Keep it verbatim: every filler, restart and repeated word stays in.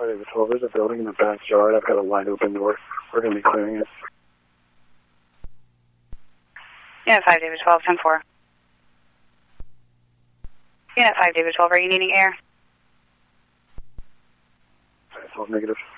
five David twelve, there's a building in the backyard. I've got a wide open door. We're going to be clearing it. Unit five David twelve, ten four. Unit five David twelve, are you needing air? five twelve negative.